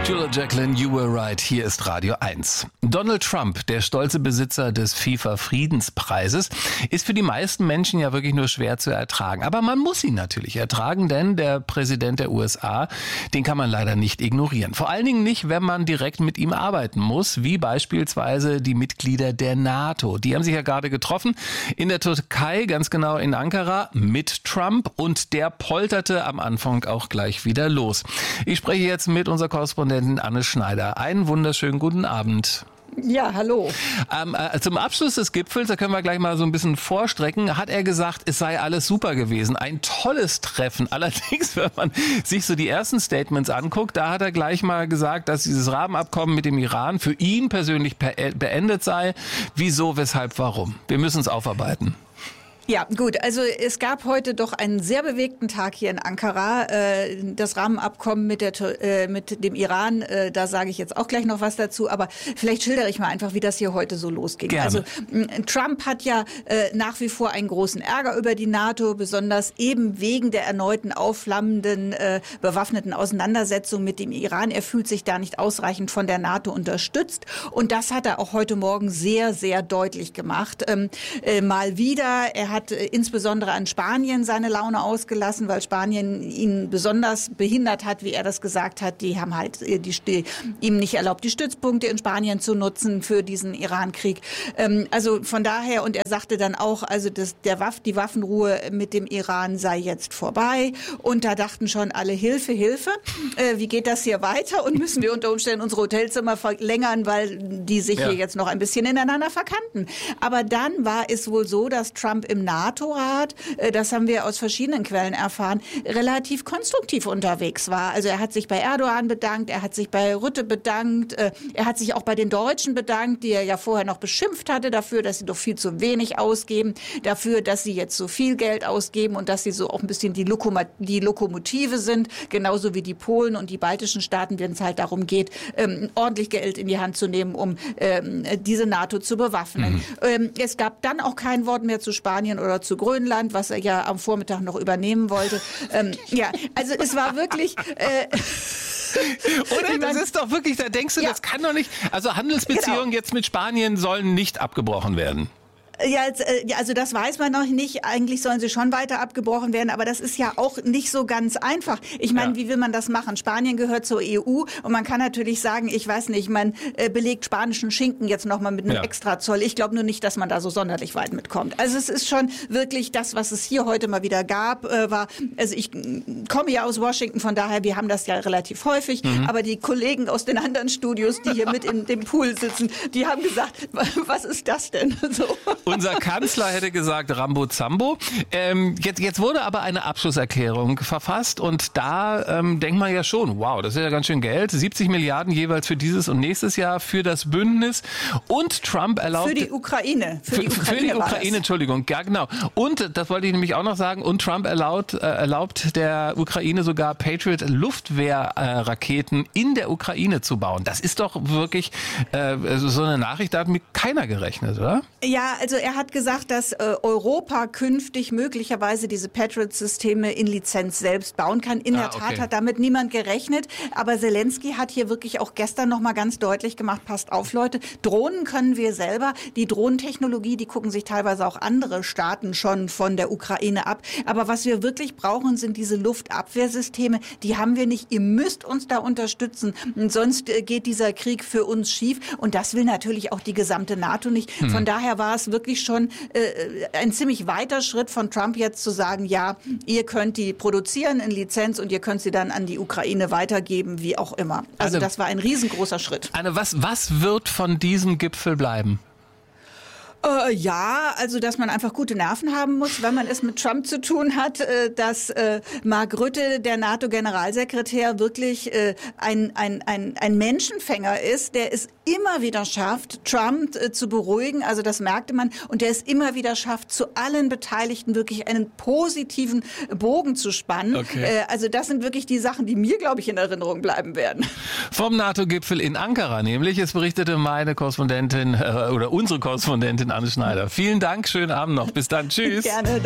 Julia Jacqueline, you were right. Hier ist Radio 1. Donald Trump, der stolze Besitzer des FIFA-Friedenspreises, ist für die meisten Menschen ja wirklich nur schwer zu ertragen. Aber man muss ihn natürlich ertragen, denn der Präsident der USA, den kann man leider nicht ignorieren. Vor allen Dingen nicht, wenn man direkt mit ihm arbeiten muss, wie beispielsweise die Mitglieder der NATO. Die haben sich ja gerade getroffen in der Türkei, ganz genau in Ankara, mit Trump, und der polterte am Anfang auch gleich wieder los. Ich spreche jetzt mit unserer Korrespondentin Anne Schneider. Einen wunderschönen guten Abend. Ja, hallo. Zum Abschluss des Gipfels, da können wir gleich mal so ein bisschen vorstrecken, hat er gesagt, es sei alles super gewesen. Ein tolles Treffen. Allerdings, wenn man sich so die ersten Statements anguckt, da hat er gleich mal gesagt, dass dieses Rahmenabkommen mit dem Iran für ihn persönlich beendet sei. Wieso, weshalb, warum? Wir müssen es aufarbeiten. Ja, gut. Also es gab heute doch einen sehr bewegten Tag hier in Ankara. Das Rahmenabkommen mit dem Iran, da sage ich jetzt auch gleich noch was dazu. Aber vielleicht schildere ich mal einfach, wie das hier heute so losging. Gerne. Also Trump hat ja nach wie vor einen großen Ärger über die NATO, besonders eben wegen der erneuten aufflammenden bewaffneten Auseinandersetzung mit dem Iran. Er fühlt sich da nicht ausreichend von der NATO unterstützt. Und das hat er auch heute Morgen sehr, sehr deutlich gemacht. Mal wieder, er hat insbesondere an Spanien seine Laune ausgelassen, weil Spanien ihn besonders behindert hat, wie er das gesagt hat. Die haben halt ihm nicht erlaubt, die Stützpunkte in Spanien zu nutzen für diesen Iran-Krieg. Also von daher, und er sagte dann auch, also die Waffenruhe mit dem Iran sei jetzt vorbei. Und da dachten schon alle, Hilfe, Hilfe. Wie geht das hier weiter? Und müssen wir unter Umständen unsere Hotelzimmer verlängern, weil die sich hier jetzt noch ein bisschen ineinander verkannten. Aber dann war es wohl so, dass Trump im NATO-Rat, das haben wir aus verschiedenen Quellen erfahren, relativ konstruktiv unterwegs war. Also er hat sich bei Erdogan bedankt, er hat sich bei Rutte bedankt, er hat sich auch bei den Deutschen bedankt, die er ja vorher noch beschimpft hatte dafür, dass sie doch viel zu wenig ausgeben, dafür, dass sie jetzt so viel Geld ausgeben und dass sie so auch ein bisschen die Lokomotive sind, genauso wie die Polen und die baltischen Staaten, wenn es halt darum geht, ordentlich Geld in die Hand zu nehmen, um diese NATO zu bewaffnen. Es gab dann auch kein Wort mehr zu Spanien oder zu Grönland, was er ja am Vormittag noch übernehmen wollte. Ja, also es war wirklich... Oder? Das ist doch wirklich, da denkst du, das kann doch nicht... Also Handelsbeziehungen jetzt mit Spanien sollen nicht abgebrochen werden. Ja, also das weiß man noch nicht. Eigentlich sollen sie schon weiter abgebrochen werden, aber das ist ja auch nicht so ganz einfach. Ich meine, wie will man das machen? Spanien gehört zur EU und man kann natürlich sagen, ich weiß nicht, man belegt spanischen Schinken jetzt nochmal mit einem Extrazoll. Ich glaube nur nicht, dass man da so sonderlich weit mitkommt. Also es ist schon wirklich das, was es hier heute mal wieder gab, also ich komme ja aus Washington, von daher, wir haben das ja relativ häufig, aber die Kollegen aus den anderen Studios, die hier mit in dem Pool sitzen, die haben gesagt, was ist das denn? So. Unser Kanzler hätte gesagt Rambo Zambo. Jetzt wurde aber eine Abschlusserklärung verfasst und da denkt man ja schon, wow, das ist ja ganz schön Geld. 70 Milliarden jeweils für dieses und nächstes Jahr für das Bündnis, und Trump erlaubt... Für die Ukraine. Für die Ukraine, Entschuldigung. Ja, genau. Und, das wollte ich nämlich auch noch sagen, und Trump erlaubt der Ukraine sogar Patriot-Luftwehrraketen in der Ukraine zu bauen. Das ist doch wirklich so eine Nachricht, da hat mit keiner gerechnet, oder? Ja, also er hat gesagt, dass Europa künftig möglicherweise diese Patriot-Systeme in Lizenz selbst bauen kann. In der Tat hat damit niemand gerechnet. Aber Zelensky hat hier wirklich auch gestern noch mal ganz deutlich gemacht, passt auf, Leute, Drohnen können wir selber. Die Drohnentechnologie, die gucken sich teilweise auch andere Staaten schon von der Ukraine ab. Aber was wir wirklich brauchen, sind diese Luftabwehrsysteme. Die haben wir nicht. Ihr müsst uns da unterstützen. Und sonst geht dieser Krieg für uns schief. Und das will natürlich auch die gesamte NATO nicht. Von daher war es wirklich schon ein ziemlich weiter Schritt von Trump jetzt zu sagen, ja, ihr könnt die produzieren in Lizenz und ihr könnt sie dann an die Ukraine weitergeben, wie auch immer. Also das war ein riesengroßer Schritt. Anne, was wird von diesem Gipfel bleiben? Ja, also dass man einfach gute Nerven haben muss, wenn man es mit Trump zu tun hat, dass Mark Rutte, der NATO-Generalsekretär, wirklich ein Menschenfänger ist, der es immer wieder schafft, Trump zu beruhigen, also das merkte man, und der es immer wieder schafft, zu allen Beteiligten wirklich einen positiven Bogen zu spannen. Okay. Also das sind wirklich die Sachen, die mir, glaube ich, in Erinnerung bleiben werden. Vom NATO-Gipfel in Ankara nämlich, es berichtete meine Korrespondentin oder unsere Korrespondentin Anne Schneider. Vielen Dank, schönen Abend noch. Bis dann, tschüss. Gerne.